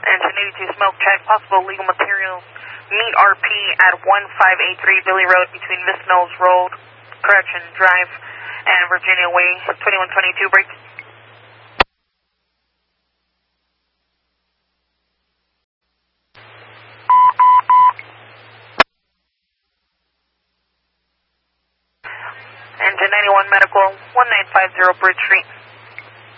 Engine 82 smoke check, possible legal material. Meet RP at 1583 Billy Road between Miss Mills Road, Drive, and Virginia Way, 2122 break. Engine 91 medical, 1950 Bridge Street.